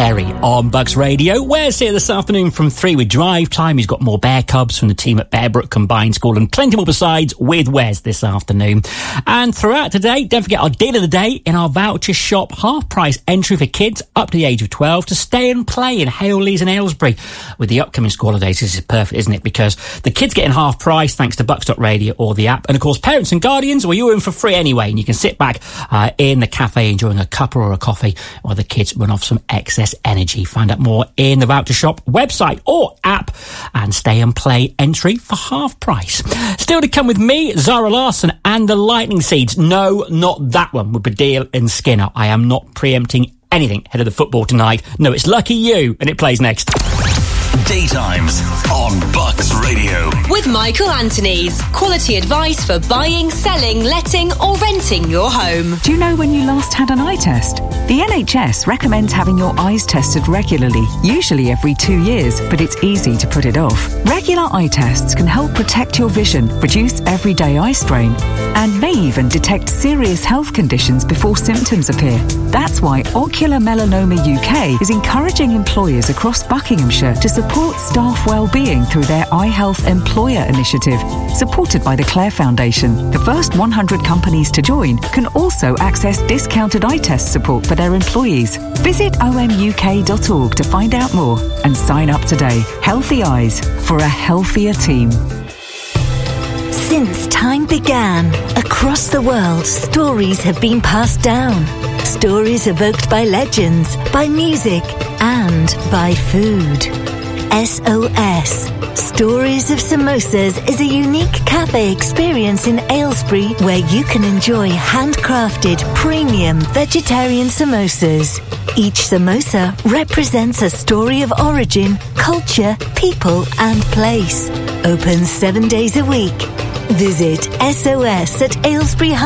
Perry on Bucks Radio. Wes here this afternoon from 3 with Drive Time. He's got more Bear Cubs from the team at Bearbrook Combined School and plenty more besides with Wes this afternoon. And throughout today, don't forget our deal of the day in our voucher shop. Half price entry for kids up to the age of 12 to stay and play in Hale Lees and Aylesbury. With the upcoming school holidays, this is perfect, isn't it? Because the kids getting half price thanks to Bucks.radio or the app. And of course, parents and guardians, well, you're in for free anyway. And you can sit back in the cafe enjoying a cuppa or a coffee while the kids run off some excess energy. Find out more in the voucher shop website or app, and stay and play entry for half price. Still to come with me, Zara Larsson and the Lightning Seeds. No, not that one with Badil and Skinner. I am not preempting anything ahead of the football tonight. No, it's Lucky You, and it plays next. Daytimes on Bucks Radio. With Michael Anthony's quality advice for buying, selling, letting or renting your home. Do you know when you last had an eye test? The NHS recommends having your eyes tested regularly, usually every 2 years, but it's easy to put it off. Regular eye tests can help protect your vision, reduce everyday eye strain, and may even detect serious health conditions before symptoms appear. That's why Ocular Melanoma UK is encouraging employers across Buckinghamshire to support staff well-being through their Eye Health Employer Initiative, supported by the Clare Foundation. The first 100 companies to join can also access discounted eye test support for their employees. Visit omuk.org to find out more and sign up today. Healthy eyes for a healthier team. Since time began, across the world, stories have been passed down. Stories evoked by legends, by music, and by food. SOS, Stories of Samosas, is a unique cafe experience in Aylesbury where you can enjoy handcrafted, premium vegetarian samosas. Each samosa represents a story of origin, culture, people, and place. Open 7 days a week. Visit SOS at Aylesbury